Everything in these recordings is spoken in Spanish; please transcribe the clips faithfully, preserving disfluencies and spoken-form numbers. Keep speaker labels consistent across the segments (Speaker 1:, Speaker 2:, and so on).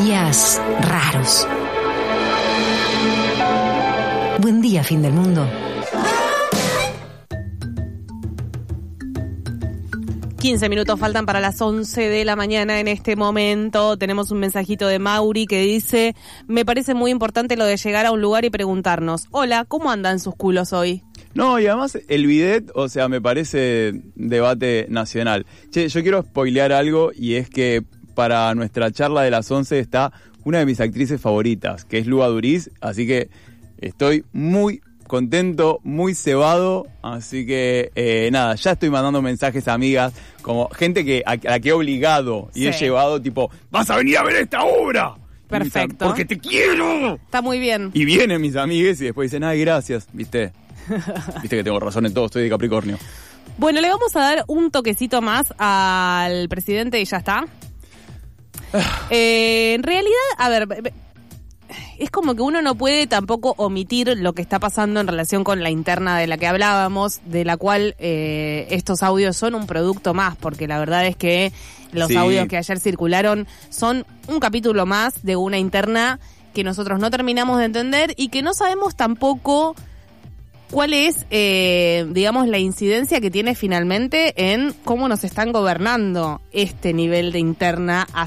Speaker 1: días raros. Buen día, fin del mundo.
Speaker 2: quince minutos faltan para las once de la mañana en este momento. Tenemos un mensajito de Mauri que dice: me parece muy importante lo de llegar a un lugar y preguntarnos: hola, ¿cómo andan sus culos hoy?
Speaker 3: No, y además el bidet, o sea, me parece debate nacional. Che, yo quiero spoilear algo, y es que para nuestra charla de las once está una de mis actrices favoritas, que es Lua Duriz, así que estoy muy contento, muy cebado, así que eh, nada, ya estoy mandando mensajes a amigas, como gente que a, a la que he obligado y sí. he llevado tipo, vas a venir a ver esta obra.
Speaker 2: Perfecto.
Speaker 3: Porque te quiero.
Speaker 2: Está muy bien.
Speaker 3: Y vienen mis amigues y después dicen, ay, gracias, viste. Viste que tengo razón en todo, estoy de Capricornio.
Speaker 2: Bueno, le vamos a dar un toquecito más al presidente y ya está. eh, en realidad, a ver, es como que uno no puede tampoco omitir lo que está pasando en relación con la interna de la que hablábamos, de la cual eh, estos audios son un producto más, porque la verdad es que los sí. audios que ayer circularon son un capítulo más de una interna que nosotros no terminamos de entender y que no sabemos tampoco cuál es, eh, digamos, la incidencia que tiene finalmente en cómo nos están gobernando este nivel de interna a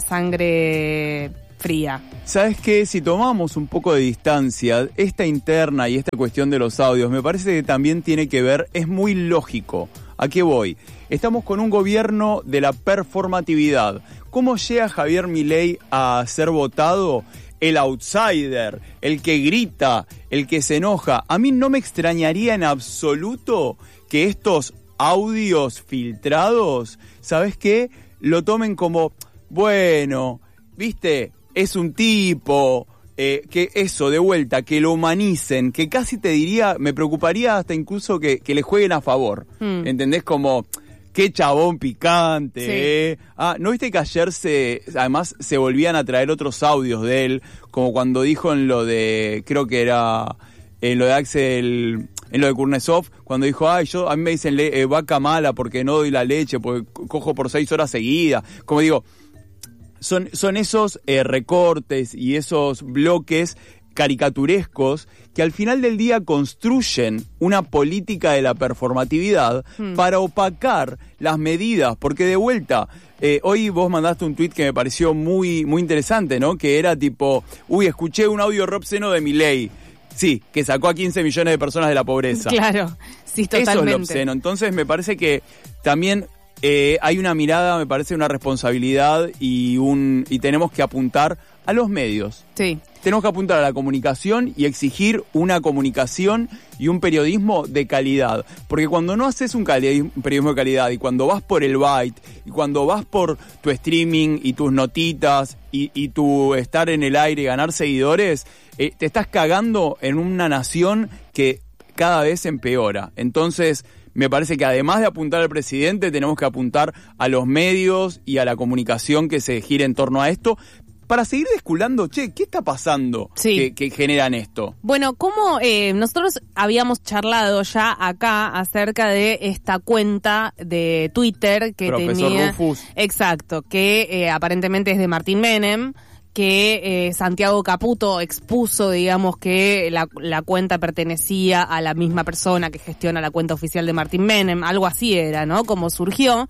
Speaker 2: sangre fría.
Speaker 3: ¿Sabes qué? Si tomamos un poco de distancia, esta interna y esta cuestión de los audios, me parece que también tiene que ver, es muy lógico. ¿A qué voy? Estamos con un gobierno de la performatividad. ¿Cómo llega Javier Milei a ser votado? El outsider, el que grita, el que se enoja. A mí no me extrañaría en absoluto que estos audios filtrados, ¿sabes qué? Lo tomen como, bueno, ¿viste? Es un tipo, eh, que eso, de vuelta, que lo humanicen, que casi te diría, me preocuparía hasta incluso que, que le jueguen a favor. Mm. ¿Entendés? Como, qué chabón picante, sí. ¿eh? Ah, ¿no viste que ayer se, además se volvían a traer otros audios de él? Como cuando dijo en lo de, creo que era, en lo de Axel, en lo de Kurnesov, cuando dijo, ay, yo, a mí me dicen le, eh, vaca mala porque no doy la leche, porque cojo por seis horas seguidas. Como digo, Son, son esos eh, recortes y esos bloques caricaturescos que al final del día construyen una política de la performatividad hmm. para opacar las medidas, porque de vuelta, eh, hoy vos mandaste un tuit que me pareció muy, muy interesante, ¿no? Que era tipo, uy, escuché un audio re obsceno de Milei. Sí, que sacó a quince millones de personas de la pobreza.
Speaker 2: Claro, sí, totalmente.
Speaker 3: Eso es lo obsceno. Entonces me parece que también Eh, hay una mirada, me parece, una responsabilidad y un y tenemos que apuntar a los medios.
Speaker 2: Sí.
Speaker 3: Tenemos que apuntar a la comunicación y exigir una comunicación y un periodismo de calidad. Porque cuando no haces un, cali- un periodismo de calidad y cuando vas por el byte y cuando vas por tu streaming y tus notitas y, y tu estar en el aire y ganar seguidores, eh, te estás cagando en una nación que cada vez empeora. Entonces, me parece que además de apuntar al presidente, tenemos que apuntar a los medios y a la comunicación que se gire en torno a esto, para seguir desculando, che, ¿qué está pasando
Speaker 2: sí.
Speaker 3: que, que generan esto?
Speaker 2: Bueno, como eh, nosotros habíamos charlado ya acá acerca de esta cuenta de Twitter que
Speaker 3: Profesor
Speaker 2: tenía...
Speaker 3: Rufus.
Speaker 2: Exacto, que eh, aparentemente es de Martín Menem, que eh, Santiago Caputo expuso, digamos, que la, la cuenta pertenecía a la misma persona que gestiona la cuenta oficial de Martín Menem, algo así era, ¿no? Como surgió.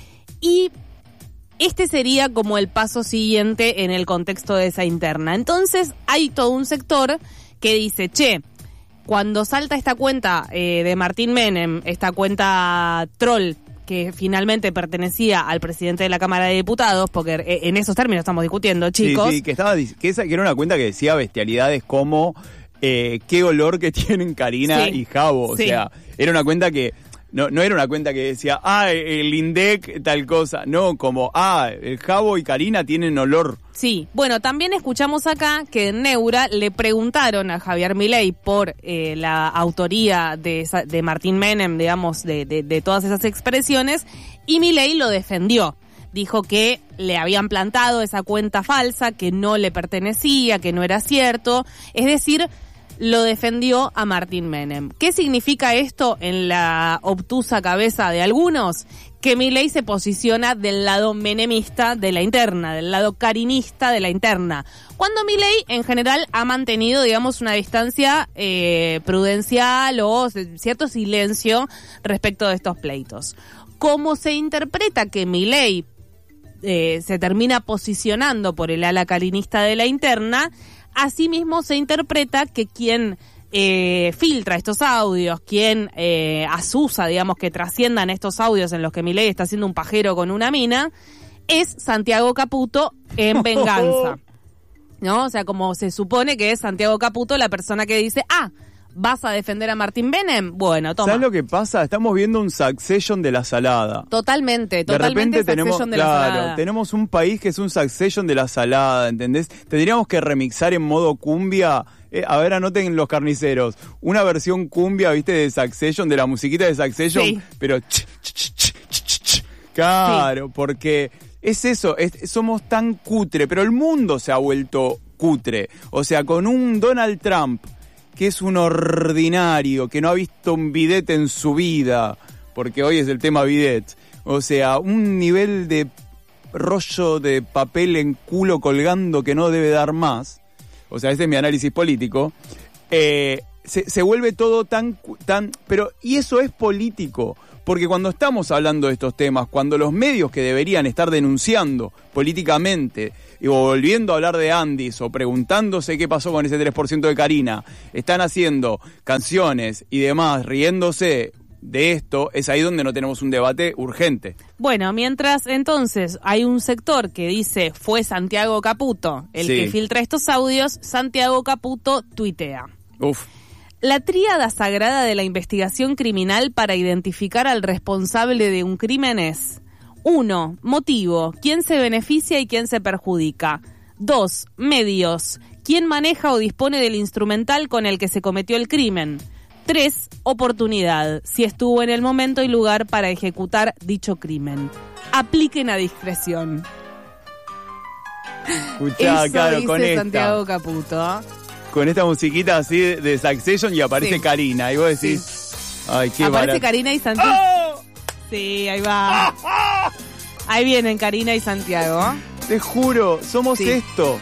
Speaker 2: Y este sería como el paso siguiente en el contexto de esa interna. Entonces hay todo un sector que dice, che, cuando salta esta cuenta eh, de Martín Menem, esta cuenta troll, que finalmente pertenecía al presidente de la Cámara de Diputados, porque en esos términos estamos discutiendo, chicos.
Speaker 3: Sí, sí, que estaba que esa que era una cuenta que decía bestialidades como eh, qué olor que tienen Karina sí. y Javo. O sí. sea, era una cuenta que no, no era una cuenta que decía, ah, el INDEC tal cosa. No, como, ah, el Javo y Karina tienen olor.
Speaker 2: Sí, bueno, también escuchamos acá que en Neura le preguntaron a Javier Milei por eh, la autoría de, de Martín Menem, digamos, de, de, de todas esas expresiones, y Milei lo defendió. Dijo que le habían plantado esa cuenta falsa, que no le pertenecía, que no era cierto. Es decir, lo defendió a Martín Menem. ¿Qué significa esto en la obtusa cabeza de algunos? que Milei se posiciona del lado menemista de la interna, del lado carinista de la interna. Cuando Milei, en general, ha mantenido, digamos, una distancia eh, prudencial o cierto silencio respecto de estos pleitos. ¿Cómo se interpreta que Milei eh, se termina posicionando por el ala carinista de la interna? Asimismo, se interpreta que quien Eh, filtra estos audios, quien eh, asusa, digamos, que trasciendan estos audios en los que Milei está haciendo un pajero con una mina, es Santiago Caputo en venganza, ¿no? O sea, como se supone que es Santiago Caputo la persona que dice, ah, ¿vas a defender a Martín Menem? Bueno, toma.
Speaker 3: ¿Sabes lo que pasa? Estamos viendo un Succession de la salada.
Speaker 2: Totalmente, totalmente
Speaker 3: de repente tenemos,
Speaker 2: Succession de
Speaker 3: claro,
Speaker 2: la salada.
Speaker 3: tenemos un país que es un Succession de la salada, ¿entendés? Tendríamos que remixar en modo cumbia. Eh, a ver, anoten los carniceros. Una versión cumbia, ¿viste? De Succession, de la musiquita de Succession,
Speaker 2: sí.
Speaker 3: pero ch, ch, ch, ch, ch, ch. Claro, sí. Porque es eso, es, somos tan cutre, pero el mundo se ha vuelto cutre. O sea, con un Donald Trump que es un ordinario, que no ha visto un bidet en su vida, porque hoy es el tema bidet. O sea, un nivel de rollo de papel en culo colgando que no debe dar más. O sea, ese es mi análisis político, eh, se, se vuelve todo tan, tan... Pero, y eso es político, porque cuando estamos hablando de estos temas, cuando los medios que deberían estar denunciando políticamente, o volviendo a hablar de Andis, o preguntándose qué pasó con ese tres por ciento de Karina, están haciendo canciones y demás, riéndose de esto, es ahí donde no tenemos un debate urgente.
Speaker 2: Bueno, mientras entonces hay un sector que dice fue Santiago Caputo el
Speaker 3: sí.
Speaker 2: que filtra estos audios, Santiago Caputo tuitea.
Speaker 3: Uf.
Speaker 2: La tríada sagrada de la investigación criminal para identificar al responsable de un crimen es: uno. Motivo, quién se beneficia y quién se perjudica. dos. Medios, quién maneja o dispone del instrumental con el que se cometió el crimen. tres. Oportunidad, si estuvo en el momento y lugar para ejecutar dicho crimen. Apliquen a discreción.
Speaker 3: Escuchá,
Speaker 2: Eso
Speaker 3: claro,
Speaker 2: dice
Speaker 3: con esta.
Speaker 2: Santiago Caputo.
Speaker 3: Con esta musiquita así de Succession y aparece
Speaker 2: Sí.
Speaker 3: Karina. Y vos decís,
Speaker 2: Sí.
Speaker 3: ay, qué
Speaker 2: Aparece
Speaker 3: barato.
Speaker 2: Karina y Santiago.
Speaker 3: ¡Oh!
Speaker 2: Sí, ahí va. Ahí vienen Karina y Santiago.
Speaker 3: Te juro, somos
Speaker 2: Sí.
Speaker 3: esto.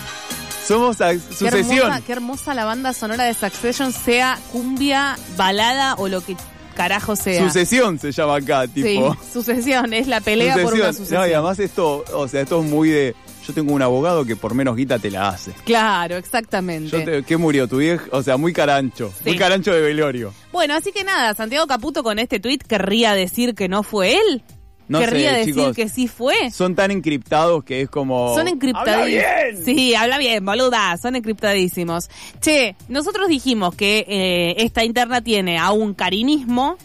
Speaker 3: Somos a-
Speaker 2: Qué
Speaker 3: Sucesión.
Speaker 2: hermosa, qué hermosa la banda sonora de Succession, sea cumbia, balada o lo que carajo sea.
Speaker 3: Sucesión se llama acá, tipo.
Speaker 2: Sí, sucesión, es la pelea por una sucesión.
Speaker 3: No, y además esto, o sea, esto es muy de... Yo tengo un abogado que por menos guita te la hace.
Speaker 2: Claro, exactamente.
Speaker 3: Yo te- ¿Qué murió tu vieja? O sea, muy carancho.
Speaker 2: Sí.
Speaker 3: Muy carancho de velorio.
Speaker 2: Bueno, así que nada, Santiago Caputo con este tuit querría decir que no fue él.
Speaker 3: No
Speaker 2: querría
Speaker 3: sé,
Speaker 2: decir
Speaker 3: chicos.
Speaker 2: que sí fue.
Speaker 3: Son tan encriptados que es como...
Speaker 2: Son encriptadísimos.
Speaker 3: ¡Habla bien!
Speaker 2: Sí, habla bien, boluda. Son encriptadísimos. Che, nosotros dijimos que eh, esta interna tiene a un carinismo,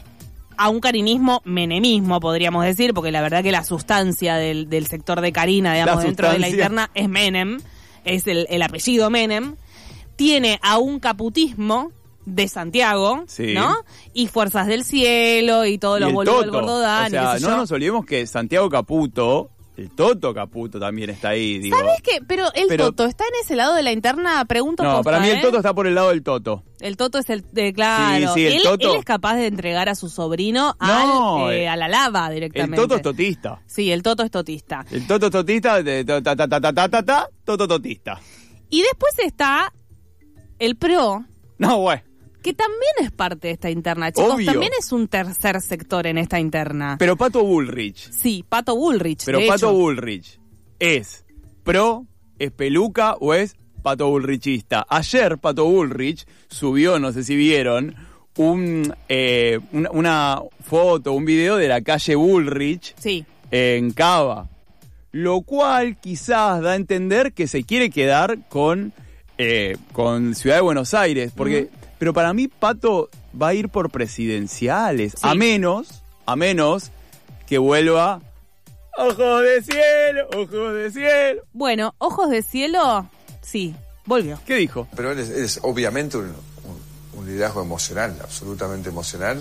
Speaker 2: a un carinismo menemismo, podríamos decir, porque la verdad que la sustancia del, del sector de Karina, digamos,
Speaker 3: La
Speaker 2: dentro de la
Speaker 3: sustancia.
Speaker 2: interna es Menem, es el, el apellido Menem. Tiene a un caputismo de Santiago,
Speaker 3: Sí.
Speaker 2: ¿no? Y Fuerzas del Cielo y todos
Speaker 3: Y
Speaker 2: los
Speaker 3: el
Speaker 2: boludos del
Speaker 3: Toto.
Speaker 2: Gordodán.
Speaker 3: O
Speaker 2: y
Speaker 3: sea,
Speaker 2: qué sé
Speaker 3: no
Speaker 2: yo.
Speaker 3: nos olvidemos que Santiago Caputo, el Toto Caputo también está ahí, digo.
Speaker 2: ¿Sabes qué? Pero el
Speaker 3: Pero-
Speaker 2: Toto está en ese lado de la interna, pregunto
Speaker 3: No,
Speaker 2: posta,
Speaker 3: para mí el
Speaker 2: ¿eh?
Speaker 3: Toto está por el lado del Toto.
Speaker 2: El Toto es el de, claro.
Speaker 3: Sí, sí, el
Speaker 2: él,
Speaker 3: Toto.
Speaker 2: él es capaz de entregar a su sobrino
Speaker 3: No,
Speaker 2: al, eh,
Speaker 3: eh,
Speaker 2: a la lava
Speaker 3: El
Speaker 2: directamente.
Speaker 3: Toto es totista.
Speaker 2: Sí, el Toto es totista.
Speaker 3: El Toto es totista, de ta ta ta ta ta ta ta, ta, Toto totista.
Speaker 2: Y después está el PRO,
Speaker 3: No, güey.
Speaker 2: que también es parte de esta interna. Chicos,
Speaker 3: Obvio.
Speaker 2: también es un tercer sector en esta interna.
Speaker 3: Pero Pato Bullrich.
Speaker 2: Sí, Pato Bullrich,
Speaker 3: Pero
Speaker 2: de
Speaker 3: Pato
Speaker 2: hecho.
Speaker 3: Bullrich es pro, es peluca o es Pato Bullrichista. Ayer Pato Bullrich subió, no sé si vieron, un, eh, una, una foto, un video de la calle Bullrich
Speaker 2: Sí.
Speaker 3: en Cava. Lo cual quizás da a entender que se quiere quedar con, eh, con Ciudad de Buenos Aires. Porque,
Speaker 2: Ujú.
Speaker 3: pero para mí Pato va a ir por presidenciales.
Speaker 2: Sí.
Speaker 3: A menos, a menos que vuelva... ¡Ojos de cielo! ¡Ojos de cielo!
Speaker 2: Bueno, Ojos de Cielo, sí, volvió.
Speaker 3: ¿Qué dijo?
Speaker 4: Pero él es, es obviamente un, un- un liderazgo emocional, absolutamente emocional,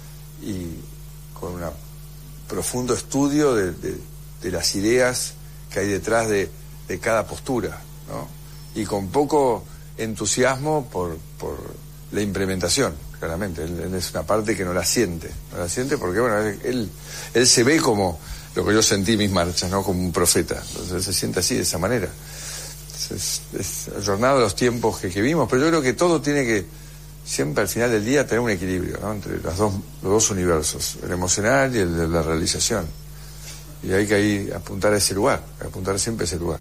Speaker 4: y con un profundo estudio de, de- de las ideas que hay detrás de, de cada postura, ¿no? Y con poco entusiasmo por, por la implementación. claramente. Él, él es una parte que no la siente, no la siente porque, bueno, él, él se ve como lo que yo sentí en mis marchas, ¿no? Como un profeta. Entonces él se siente así, de esa manera. Es, es, es ayornado a los tiempos que, que vimos, pero yo creo que todo tiene que, siempre al final del día, tener un equilibrio, ¿no? Entre los dos, los dos universos, el emocional y el de la realización. Y hay que ahí apuntar a ese lugar, apuntar siempre a ese lugar.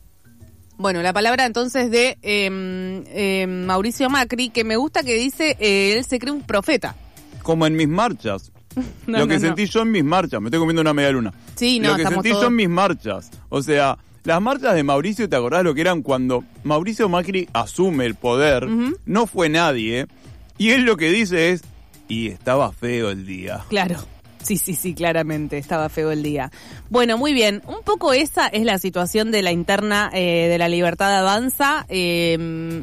Speaker 2: Bueno, la palabra entonces de eh, eh, Mauricio Macri, que me gusta que dice, eh, él se cree un profeta.
Speaker 3: Como en mis marchas.
Speaker 2: No,
Speaker 3: lo que
Speaker 2: no,
Speaker 3: sentí
Speaker 2: no.
Speaker 3: yo en mis marchas, me estoy comiendo una media luna.
Speaker 2: Sí, no,
Speaker 3: Lo que
Speaker 2: estamos
Speaker 3: sentí
Speaker 2: todos...
Speaker 3: yo en mis marchas. O sea, las marchas de Mauricio, ¿te acordás lo que eran cuando Mauricio Macri asume el poder? Uh-huh. No fue nadie, ¿eh? Y él lo que dice es, y estaba feo el día.
Speaker 2: Claro. Sí, sí, sí, claramente, estaba feo el día. Bueno, muy bien, un poco esa es la situación de la interna eh, de la Libertad Avanza. Eh,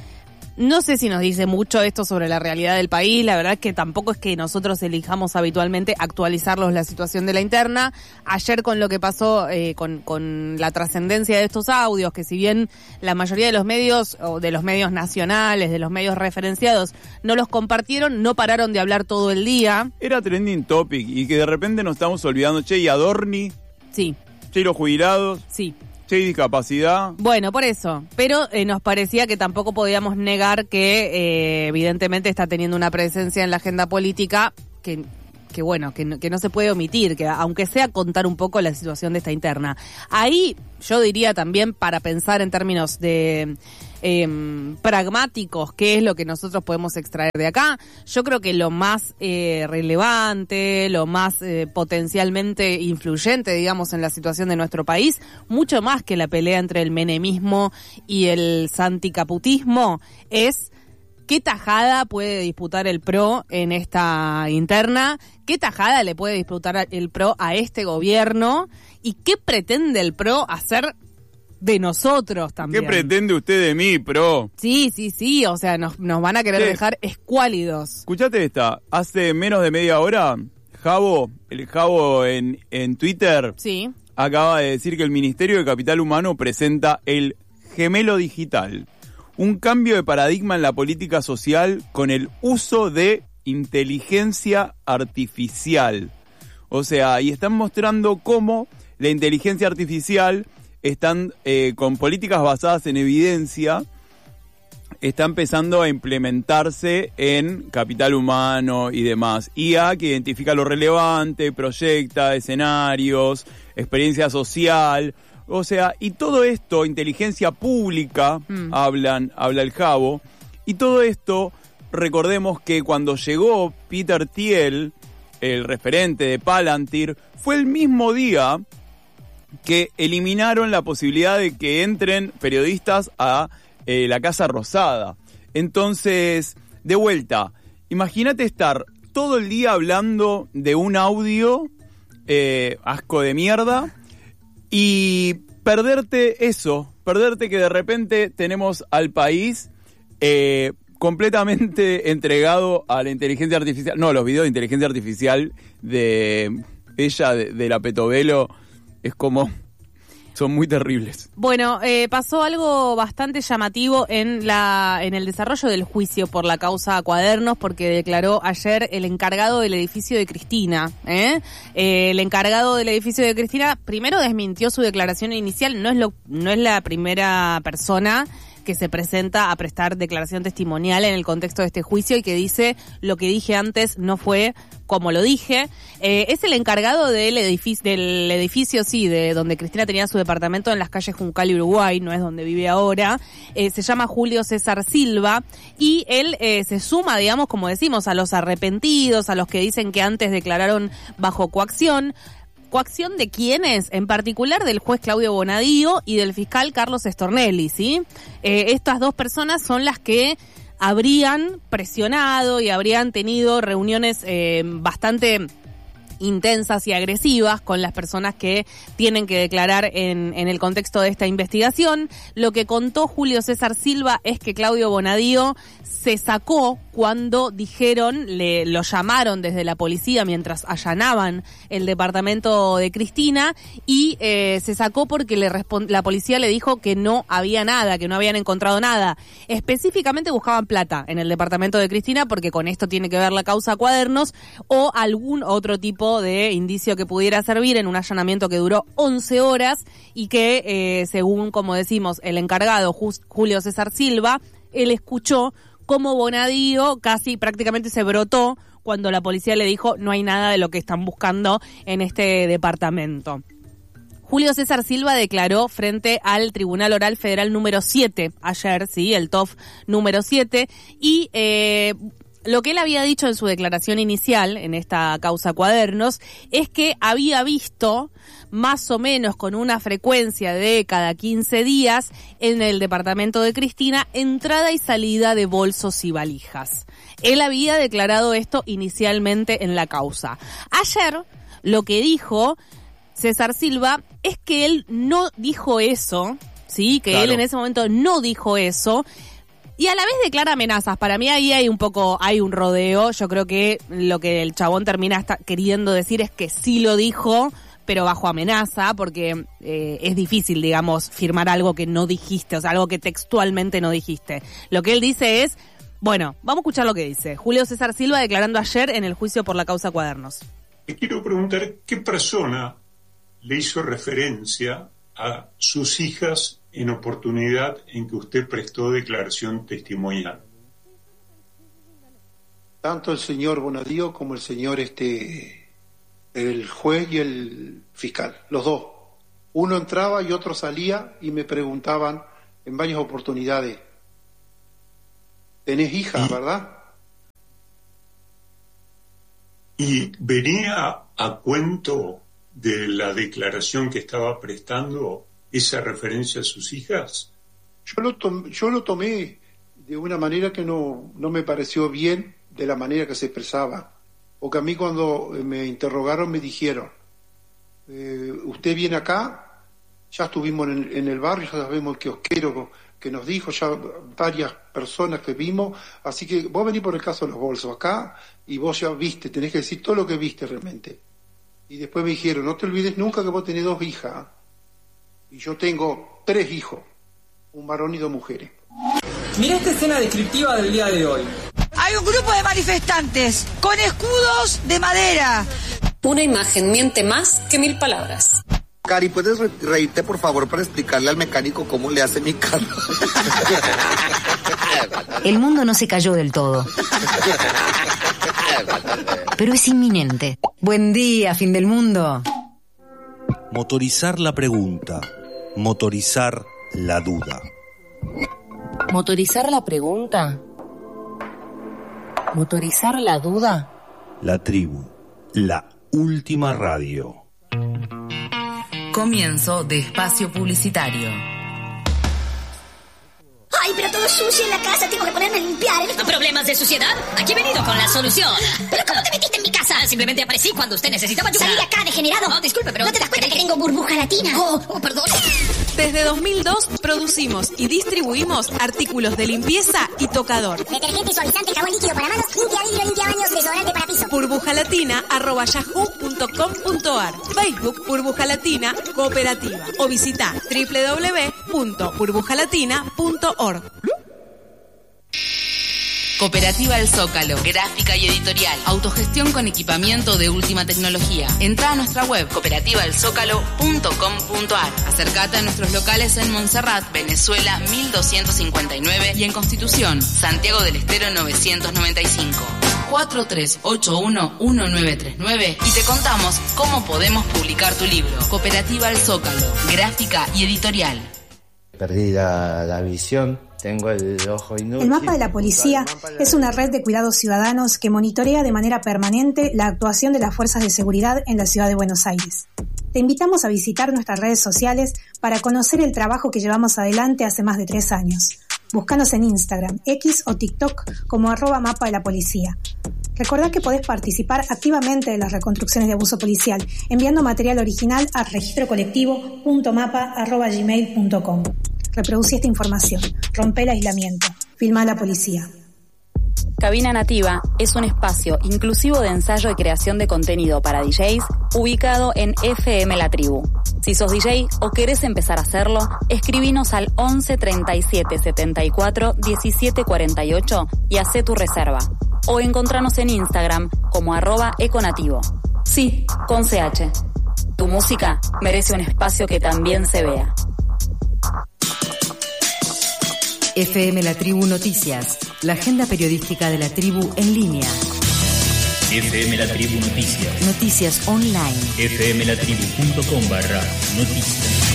Speaker 2: no sé si nos dice mucho esto sobre la realidad del país, la verdad es que tampoco es que nosotros elijamos habitualmente actualizarlos la situación de la interna. Ayer con lo que pasó eh, con, con la trascendencia de estos audios, que si bien la mayoría de los medios, o de los medios nacionales, de los medios referenciados, no los compartieron, no pararon de hablar todo el día.
Speaker 3: Era trending topic y que de repente nos estamos olvidando, che, y Adorni,
Speaker 2: sí,
Speaker 3: che, y los jubilados,
Speaker 2: sí.
Speaker 3: che, y discapacidad.
Speaker 2: Bueno, por eso. Pero eh, nos parecía que tampoco podíamos negar que eh, evidentemente está teniendo una presencia en la agenda política que, que bueno, que no, que no se puede omitir, que aunque sea contar un poco la situación de esta interna. Ahí yo diría también, para pensar en términos de eh, pragmáticos, qué es lo que nosotros podemos extraer de acá, yo creo que lo más eh, relevante, lo más eh, potencialmente influyente, digamos, en la situación de nuestro país, mucho más que la pelea entre el menemismo y el santicaputismo, es qué tajada puede disputar el P R O en esta interna, qué tajada le puede disputar el P R O a este gobierno y qué pretende el P R O hacer de nosotros también.
Speaker 3: ¿Qué pretende usted de mí, P R O?
Speaker 2: Sí, sí, sí, o sea, nos, nos van a querer
Speaker 3: ¿Qué?
Speaker 2: dejar escuálidos.
Speaker 3: Escuchate esta, hace menos de media hora, Javo, el Javo en, en Twitter,
Speaker 2: sí,
Speaker 3: acaba de decir que el Ministerio de Capital Humano presenta el gemelo digital. Un cambio de paradigma en la política social con el uso de inteligencia artificial. O sea, y están mostrando cómo la inteligencia artificial están eh, con políticas basadas en evidencia, está empezando a implementarse en capital humano y demás. I A que identifica lo relevante, proyecta escenarios, experiencia social. O sea, y todo esto, inteligencia pública, mm. hablan, habla el Javo, y todo esto, recordemos que cuando llegó Peter Thiel, el referente de Palantir, fue el mismo día que eliminaron la posibilidad de que entren periodistas a eh, la Casa Rosada. Entonces, de vuelta, imagínate estar todo el día hablando de un audio eh, asco de mierda, y perderte eso, perderte que de repente tenemos al país eh, completamente entregado a la inteligencia artificial. No, los videos de inteligencia artificial de ella, de, de la Petovelo, es como... son muy terribles.
Speaker 2: Bueno, eh, pasó algo bastante llamativo en la en el desarrollo del juicio por la causa Cuadernos, porque declaró ayer el encargado del edificio de Cristina. ¿eh? Eh, el encargado del edificio de Cristina primero desmintió su declaración inicial, no es lo no es la primera persona que se presenta a prestar declaración testimonial en el contexto de este juicio y que dice lo que dije antes no fue como lo dije. Eh, es el encargado del edificio, del edificio, sí, de donde Cristina tenía su departamento en las calles Juncal y Uruguay, no es donde vive ahora. Eh, se llama Julio César Silva y él eh, se suma, digamos, como decimos, a los arrepentidos, a los que dicen que antes declararon bajo coacción. ¿Coacción de quiénes? En particular del juez Claudio Bonadío y del fiscal Carlos Stornelli, ¿sí? Eh, estas dos personas son las que habrían presionado y habrían tenido reuniones eh, bastante intensas y agresivas con las personas que tienen que declarar en, en el contexto de esta investigación. Lo que contó Julio César Silva es que Claudio Bonadío se sacó cuando dijeron, le lo llamaron desde la policía mientras allanaban el departamento de Cristina y eh, se sacó porque le respond- la policía le dijo que no había nada, que no habían encontrado nada. Específicamente buscaban plata en el departamento de Cristina porque con esto tiene que ver la causa Cuadernos o algún otro tipo de indicio que pudiera servir en un allanamiento que duró once horas y que, eh, según, como decimos, el encargado Just, Julio César Silva, él escuchó cómo Bonadío casi prácticamente se brotó cuando la policía le dijo no hay nada de lo que están buscando en este departamento. Julio César Silva declaró frente al Tribunal Oral Federal número siete ayer, sí, el T O F número siete, y eh, lo que él había dicho en su declaración inicial, en esta causa Cuadernos, es que había visto más o menos con una frecuencia de cada quince días en el departamento de Cristina entrada y salida de bolsos y valijas. Él había declarado esto inicialmente en la causa. Ayer lo que dijo César Silva es que él no dijo eso, sí, que claro. Él en ese momento no dijo eso. Y a la vez declara amenazas. Para mí ahí hay un poco, hay un rodeo. Yo creo que lo que el chabón termina está queriendo decir es que sí lo dijo, pero bajo amenaza, porque eh, es difícil, digamos, firmar algo que no dijiste, o sea, algo que textualmente no dijiste. Lo que él dice es, bueno, vamos a escuchar lo que dice Julio César Silva declarando ayer en el juicio por la causa Cuadernos.
Speaker 5: Te quiero preguntar, ¿qué persona le hizo referencia a sus hijas en oportunidad en que usted prestó declaración testimonial?
Speaker 6: Tanto el señor Bonadío como el señor este el juez y el fiscal, los dos. Uno entraba y otro salía y me preguntaban en varias oportunidades, tenés hija, ¿verdad?
Speaker 5: ¿Y venía a cuento de la declaración que estaba prestando esa referencia a sus hijas?
Speaker 6: Yo lo tomé, yo lo tomé de una manera que no, no me pareció bien de la manera que se expresaba. Porque a mí cuando me interrogaron me dijeron, eh, usted viene acá, ya estuvimos en, en el barrio, ya sabemos el kiosquero que nos dijo, ya varias personas que vimos, así que vos venís por el caso de los bolsos acá y vos ya viste, tenés que decir todo lo que viste realmente. Y después me dijeron, no te olvides nunca que vos tenés dos hijas. Y yo tengo tres hijos, un varón y dos mujeres.
Speaker 7: Mira esta escena descriptiva del día de hoy.
Speaker 8: Hay un grupo de manifestantes con escudos de madera.
Speaker 9: Una imagen miente más que mil palabras.
Speaker 10: Cari, ¿puedes re- reírte por favor para explicarle al mecánico cómo le hace mi carro?
Speaker 1: El mundo no se cayó del todo, pero es inminente. Buen día, fin del mundo.
Speaker 11: Motorizar la pregunta, motorizar la duda.
Speaker 9: Motorizar la pregunta, motorizar la duda.
Speaker 11: La tribu, la última radio.
Speaker 12: Comienzo de espacio publicitario.
Speaker 13: Ay, pero todo sucio en la casa, tengo que ponerme a limpiar. ¿eh?
Speaker 14: ¿Problemas de suciedad? Aquí he venido con la solución.
Speaker 13: ¿Pero cómo te metiste en mi casa?
Speaker 14: Simplemente aparecí cuando usted necesitaba ayuda.
Speaker 13: Salí de acá, degenerado.
Speaker 14: No, disculpe, pero...
Speaker 13: ¿No te das cuenta que tengo burbuja latina?
Speaker 14: Oh, oh, perdón.
Speaker 15: Desde dos mil dos producimos y distribuimos artículos de limpieza y tocador.
Speaker 13: Detergente, suavizante, jabón líquido para manos, limpia vidrio, limpia baños, desodorante para piso.
Speaker 15: burbujalatina arroba yahoo punto com punto ar. Facebook Burbuja Latina Cooperativa o visita doble u doble u doble u punto burbujalatina punto org.
Speaker 12: Cooperativa El Zócalo, gráfica y editorial, autogestión con equipamiento de última tecnología. Entra a nuestra web cooperativa el zócalo punto com punto ar. Acércate a nuestros locales en Montserrat, Venezuela mil doscientos cincuenta y nueve y en Constitución, Santiago del Estero novecientos noventa y cinco. cuatro tres ocho uno uno nueve tres nueve y te contamos cómo podemos publicar tu libro. Cooperativa El Zócalo, gráfica y editorial.
Speaker 16: Perdí la, la visión. Tengo el ojo inútil.
Speaker 17: El Mapa de la Policía es una red de cuidados ciudadanos que monitorea de manera permanente la actuación de las fuerzas de seguridad en la ciudad de Buenos Aires. Te invitamos a visitar nuestras redes sociales para conocer el trabajo que llevamos adelante hace más de tres años. Búscanos en Instagram, X o TikTok como arroba Mapa de la Policía. Recordá que podés participar activamente de las reconstrucciones de abuso policial, enviando material original a registro colectivo punto mapa arroba gmail punto com. Reproducí esta información, rompe el aislamiento, filma a la policía.
Speaker 18: Cabina Nativa es un espacio inclusivo de ensayo y creación de contenido para D Js ubicado en F M La Tribu. Si sos D J o querés empezar a hacerlo, escribinos al once treinta y siete setenta y cuatro diecisiete cuarenta y ocho y hacé tu reserva. O encontranos en Instagram como arroba econativo. Sí, con C H. Tu música merece un espacio que también se vea.
Speaker 1: F M La Tribu Noticias, la agenda periodística de la tribu en línea.
Speaker 19: F M La Tribu Noticias.
Speaker 1: Noticias online.
Speaker 19: F M La Tribu punto com barra noticias.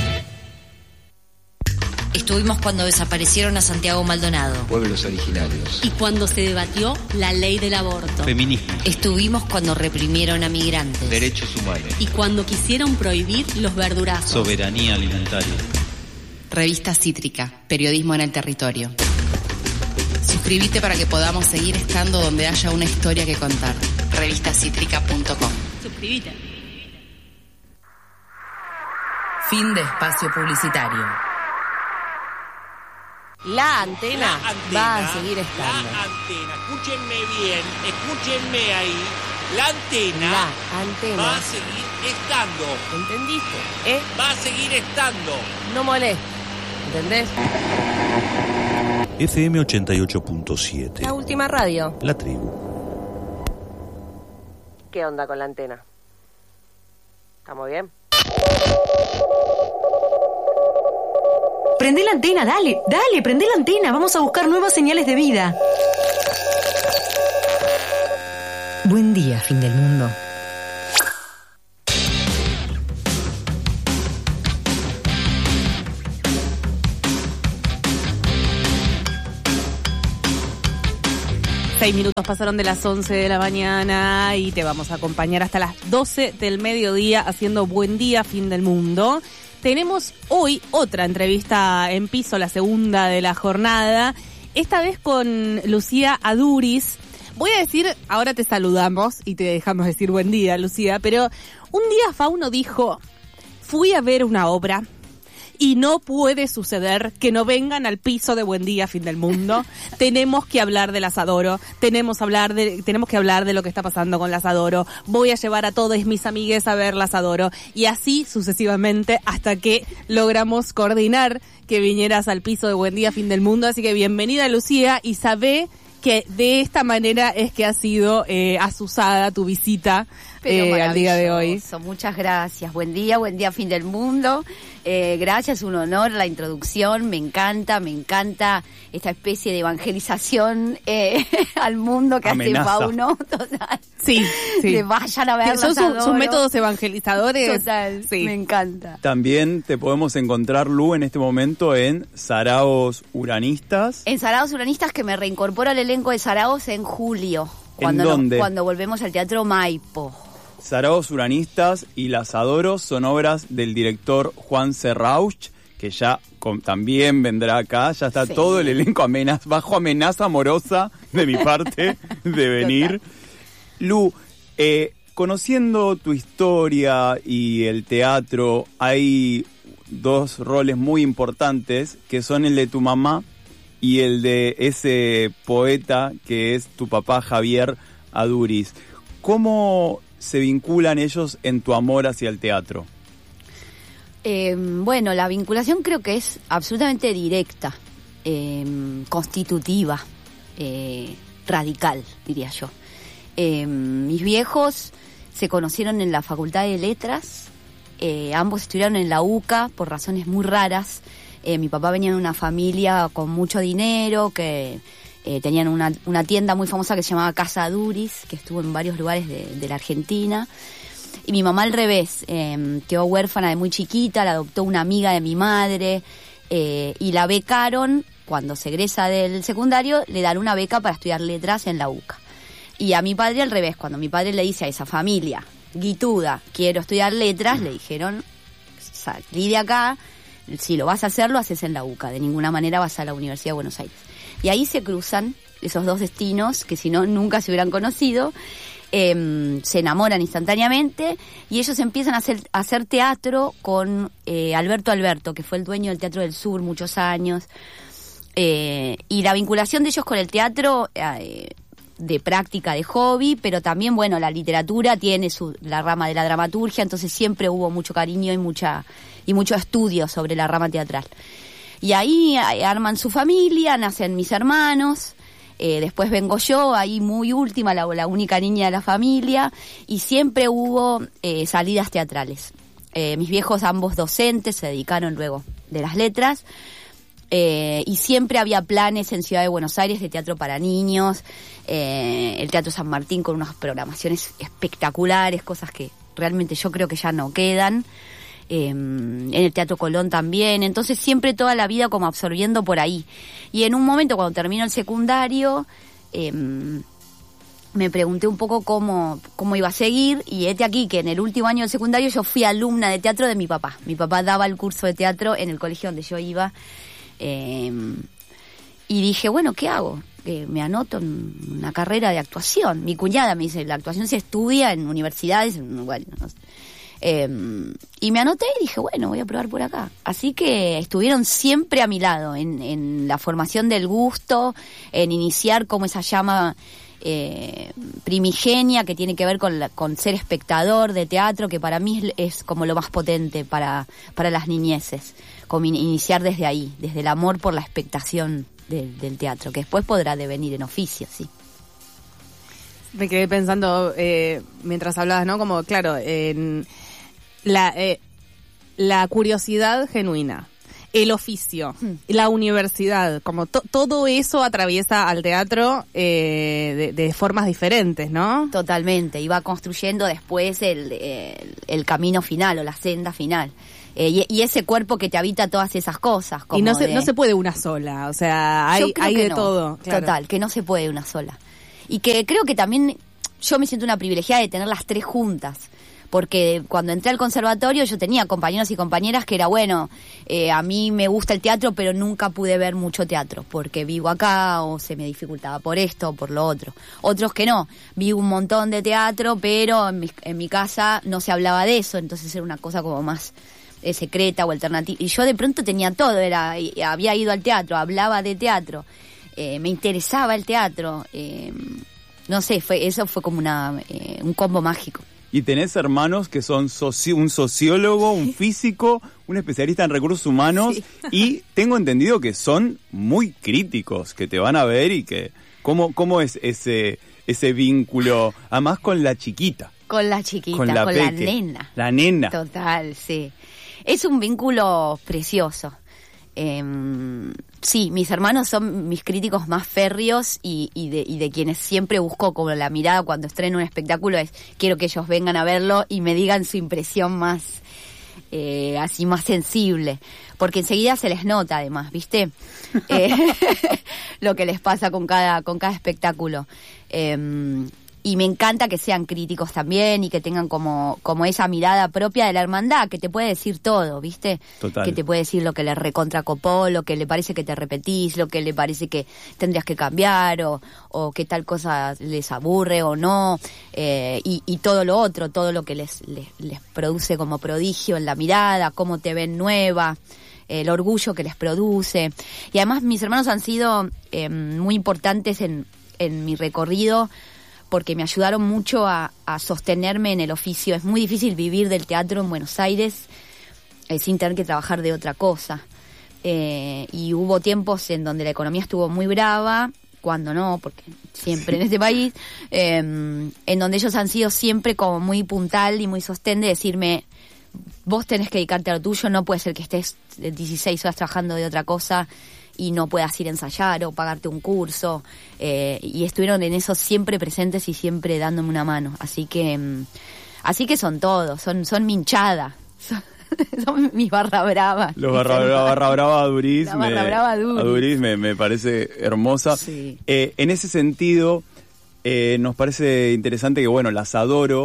Speaker 20: Estuvimos cuando desaparecieron a Santiago Maldonado.
Speaker 21: Pueblos originarios.
Speaker 22: Y cuando se debatió la ley del aborto.
Speaker 21: Feminismo.
Speaker 20: Estuvimos cuando reprimieron a migrantes.
Speaker 21: Derechos humanos.
Speaker 22: Y cuando quisieron prohibir los verdurazos.
Speaker 21: Soberanía alimentaria.
Speaker 12: Revista Cítrica, periodismo en el territorio. Suscríbete para que podamos seguir estando donde haya una historia que contar. revista cítrica punto com.
Speaker 22: Suscríbete.
Speaker 12: Fin de espacio publicitario.
Speaker 2: La antena,
Speaker 23: la antena
Speaker 2: va a seguir estando.
Speaker 23: La antena, escúchenme bien, escúchenme ahí. La antena,
Speaker 2: la antena
Speaker 23: va a seguir estando.
Speaker 2: ¿Entendiste? ¿Eh?
Speaker 23: Va a seguir estando.
Speaker 2: No molestes. ¿Entendés?
Speaker 11: F M ochenta y ocho punto siete.
Speaker 2: La última radio.
Speaker 11: La Tribu.
Speaker 2: ¿Qué onda con la antena? ¿Estamos bien?
Speaker 1: Prende la antena, dale, dale, prende la antena. Vamos a buscar nuevas señales de vida. Buen día, fin del mundo.
Speaker 2: Seis minutos pasaron de las once de la mañana y te vamos a acompañar hasta las doce del mediodía haciendo Buen Día, Fin del Mundo. Tenemos hoy otra entrevista en piso, la segunda de la jornada, esta vez con Lucía Aduriz. Voy a decir, ahora te saludamos y te dejamos decir buen día, Lucía, pero un día Fauno dijo, fui a ver una obra y no puede suceder que no vengan al piso de Buen Día, Fin del Mundo. Tenemos que hablar de Las Adoro, tenemos, hablar de, tenemos que hablar de lo que está pasando con Las Adoro. Voy a llevar a todos mis amigues a ver Las Adoro. Y así sucesivamente hasta que logramos coordinar que vinieras al piso de Buen Día, Fin del Mundo. Así que bienvenida, Lucía, y sabé que de esta manera es que ha sido eh, asusada tu visita eh, al día de hoy.
Speaker 24: Muchas gracias. Buen día, buen día, Fin del Mundo. Eh, gracias, un honor la introducción. Me encanta, me encanta esta especie de evangelización eh, al mundo que
Speaker 3: Amenaza.
Speaker 24: hace Fauno. Total.
Speaker 2: Sí, sí.
Speaker 24: Que vayan a ver
Speaker 2: Son sus, sus métodos evangelizadores.
Speaker 24: Total,
Speaker 2: sí.
Speaker 24: Me encanta.
Speaker 3: También te podemos encontrar, Lu, en este momento en Saraos Uranistas.
Speaker 24: En Saraos Uranistas, que me reincorporo al elenco de Saraos en julio. Cuando
Speaker 3: ¿En dónde?
Speaker 24: Nos, cuando volvemos al Teatro Maipo.
Speaker 3: Saraos Uranistas y Las Adoro son obras del director Juan Serrauch, que ya con, también vendrá acá. Ya está sí. Todo el elenco amenaz, bajo amenaza amorosa de mi parte de venir. Lu, eh, conociendo tu historia y el teatro, hay dos roles muy importantes, que son el de tu mamá y el de ese poeta que es tu papá Javier Aduriz. ¿Cómo se vinculan ellos en tu amor hacia el teatro?
Speaker 24: Eh, bueno, la vinculación creo que es absolutamente directa, eh, constitutiva, eh, radical, diría yo. Eh, mis viejos se conocieron en la Facultad de Letras, eh, ambos estudiaron en la U C A por razones muy raras. Eh, mi papá venía de una familia con mucho dinero, que eh, tenían una, una tienda muy famosa que se llamaba Casa Aduriz, que estuvo en varios lugares de, de la Argentina. Y mi mamá al revés, eh, quedó huérfana de muy chiquita, la adoptó una amiga de mi madre, eh, y la becaron. Cuando se egresa del secundario, le dan una beca para estudiar letras en la U C A. Y a mi padre al revés, cuando mi padre le dice a esa familia guituda, quiero estudiar letras, le dijeron, salí de acá, si lo vas a hacer, lo haces en la U C A, de ninguna manera vas a la Universidad de Buenos Aires. Y ahí se cruzan esos dos destinos que si no nunca se hubieran conocido. Eh, se enamoran instantáneamente y ellos empiezan a hacer, a hacer teatro con eh, Alberto Alberto, que fue el dueño del Teatro del Sur muchos años. Eh, y la vinculación de ellos con el teatro, eh, de práctica, de hobby, pero también, bueno, la literatura tiene su, la rama de la dramaturgia, entonces siempre hubo mucho cariño y mucha y mucho estudio sobre la rama teatral. Y ahí arman su familia, nacen mis hermanos. Eh, después vengo yo, ahí muy última, la, la única niña de la familia, y siempre hubo eh, salidas teatrales. Eh, mis viejos, ambos docentes, se dedicaron luego de las letras, eh, y siempre había planes en Ciudad de Buenos Aires de teatro para niños, eh, el Teatro San Martín con unas programaciones espectaculares, cosas que realmente yo creo que ya no quedan. Eh, en el Teatro Colón también, entonces siempre toda la vida como absorbiendo por ahí. Y en un momento cuando termino el secundario eh, me pregunté un poco cómo, cómo iba a seguir, y este aquí que en el último año del secundario yo fui alumna de teatro de mi papá. Mi papá daba el curso de teatro en el colegio donde yo iba, eh, y dije, bueno, ¿qué hago? Eh, me anoto en una carrera de actuación. Mi cuñada me dice, la actuación se estudia en universidades, bueno, no sé. Eh, y me anoté y dije, bueno, voy a probar por acá. Así que estuvieron siempre a mi lado en, en la formación del gusto, en iniciar como esa llama eh, primigenia que tiene que ver con, la, con ser espectador de teatro, que para mí es, es como lo más potente para, para las niñeces, como in, iniciar desde ahí, desde el amor por la expectación de, del teatro, que después podrá devenir en oficio, sí.
Speaker 2: Me quedé pensando eh, mientras hablabas, ¿no? Como, claro, en la, eh, la curiosidad genuina, el oficio, hmm. la universidad, como to, todo eso atraviesa al teatro eh, de, de formas diferentes, ¿no?
Speaker 24: Totalmente, y va construyendo después el, el, el camino final o la senda final. Eh, y, y ese cuerpo que te habita todas esas cosas. Como
Speaker 2: y no se,
Speaker 24: de...
Speaker 2: no se puede una sola, o sea, hay, hay de
Speaker 24: no.
Speaker 2: todo. Claro.
Speaker 24: Total, que no se puede una sola. Y que creo que también yo me siento una privilegiada de tener las tres juntas. Porque cuando entré al conservatorio yo tenía compañeros y compañeras que era, bueno, eh, a mí me gusta el teatro, pero nunca pude ver mucho teatro, porque vivo acá o se me dificultaba por esto o por lo otro. Otros que no, vi un montón de teatro, pero en mi, en mi casa no se hablaba de eso, entonces era una cosa como más eh, secreta o alternativa. Y yo de pronto tenía todo, era había ido al teatro, hablaba de teatro, eh, me interesaba el teatro, eh, no sé, fue eso fue como una eh, un combo mágico.
Speaker 3: Y tenés hermanos que son soci- un sociólogo, un físico, un especialista en recursos humanos, sí. Y tengo entendido que son muy críticos, que te van a ver y que... ¿Cómo, cómo es ese ese vínculo, además con la chiquita?
Speaker 24: Con la chiquita,
Speaker 3: con la,
Speaker 24: con
Speaker 3: peque,
Speaker 24: la nena.
Speaker 3: La nena.
Speaker 24: Total, sí. Es un vínculo precioso. Eh, sí, mis hermanos son mis críticos más férreos y, y, de, y de quienes siempre busco como la mirada cuando estreno un espectáculo es quiero que ellos vengan a verlo y me digan su impresión más eh, así más sensible, porque enseguida se les nota además, ¿viste? eh, lo que les pasa con cada con cada espectáculo. Eh, Y me encanta que sean críticos también y que tengan como como esa mirada propia de la hermandad, que te puede decir todo, ¿viste?
Speaker 3: Total.
Speaker 24: Que te puede decir lo que le recontracopó, lo que le parece que te repetís, lo que le parece que tendrías que cambiar o, o que tal cosa les aburre o no, eh, y, y todo lo otro, todo lo que les, les, les produce como prodigio en la mirada, cómo te ven nueva, el orgullo que les produce. Y además mis hermanos han sido eh, muy importantes en, en mi recorrido, porque me ayudaron mucho a, a sostenerme en el oficio. Es muy difícil vivir del teatro en Buenos Aires eh, sin tener que trabajar de otra cosa. Eh, y hubo tiempos en donde la economía estuvo muy brava, cuando no, porque siempre en este país, eh, en donde ellos han sido siempre como muy puntal y muy sostén de decirme, vos tenés que dedicarte a lo tuyo, no puede ser que estés dieciséis horas trabajando de otra cosa y no puedas ir a ensayar o pagarte un curso, eh, y estuvieron en eso siempre presentes y siempre dándome una mano, así que así que son todos, son son mi hinchada, son, son mis barra bravas.
Speaker 3: Los barra brava, barra brava Aduriz,
Speaker 24: La barra
Speaker 3: me,
Speaker 24: brava Aduriz.
Speaker 3: Aduriz me, me parece hermosa.
Speaker 24: Sí.
Speaker 3: Eh, en ese sentido, eh, nos parece interesante que, bueno, las adoro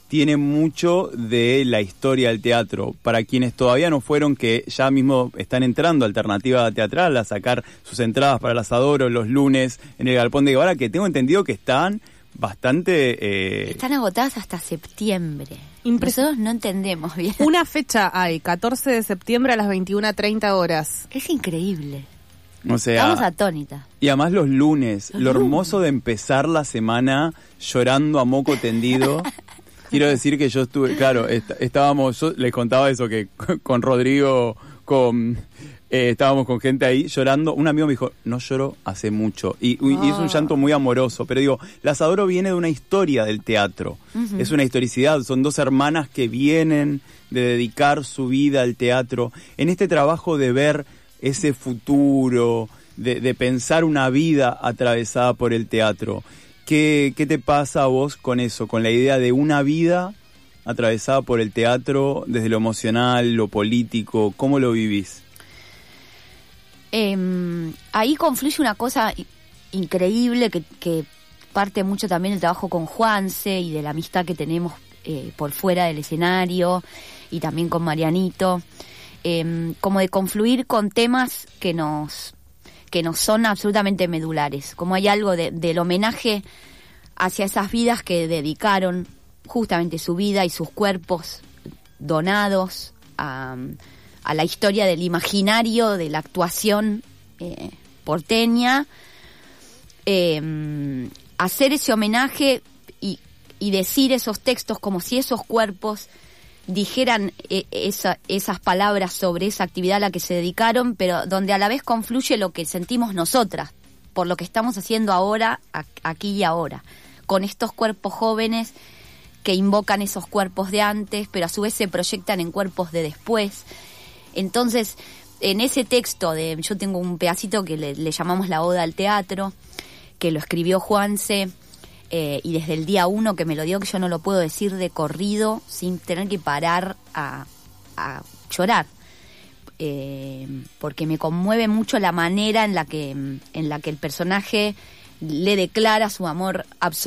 Speaker 3: tiene mucho de la historia del teatro. Para quienes todavía no fueron, que ya mismo están entrando a Alternativa Teatral a sacar sus entradas para las Adoro los lunes en el Galpón de Guevara, que tengo entendido que están bastante... Eh...
Speaker 24: Están agotadas hasta septiembre. Nosotros no entendemos bien.
Speaker 2: Una fecha hay, catorce de septiembre a las veintiuna treinta horas.
Speaker 24: Es increíble.
Speaker 3: O sea,
Speaker 24: estamos atónitas.
Speaker 3: Y además los lunes,
Speaker 24: los
Speaker 3: lo
Speaker 24: lunes.
Speaker 3: hermoso de empezar la semana llorando a moco tendido. Quiero decir que yo estuve, claro, est- estábamos, yo les contaba eso, que con Rodrigo, con eh, estábamos con gente ahí llorando. Un amigo me dijo, no lloro hace mucho. Y, y, y es un llanto muy amoroso. Pero digo, Las Adoro viene de una historia del teatro. Uh-huh. Es una historicidad. Son dos hermanas que vienen de dedicar su vida al teatro. En este trabajo de ver ese futuro, de, de pensar una vida atravesada por el teatro. ¿Qué, ¿Qué te pasa a vos con eso? Con la idea de una vida atravesada por el teatro, desde lo emocional, lo político, ¿cómo lo vivís?
Speaker 24: Eh, ahí confluye una cosa increíble que, que parte mucho también del trabajo con Juanse y de la amistad que tenemos eh, por fuera del escenario y también con Marianito, eh, como de confluir con temas que nos que nos son absolutamente medulares, como hay algo de, del homenaje hacia esas vidas que dedicaron justamente su vida y sus cuerpos donados a, a la historia del imaginario de la actuación eh, porteña, eh, hacer ese homenaje y, y decir esos textos como si esos cuerpos dijeran eh, esa, esas palabras sobre esa actividad a la que se dedicaron, pero donde a la vez confluye lo que sentimos nosotras, por lo que estamos haciendo ahora, a, aquí y ahora, con estos cuerpos jóvenes que invocan esos cuerpos de antes, pero a su vez se proyectan en cuerpos de después. Entonces, en ese texto, de yo tengo un pedacito que le, le llamamos la Oda al Teatro, que lo escribió Juanse, Eh, y desde el día uno que me lo dio, que yo no lo puedo decir de corrido sin tener que parar a, a llorar, eh, porque me conmueve mucho la manera en la que en la que el personaje le declara su amor absoluto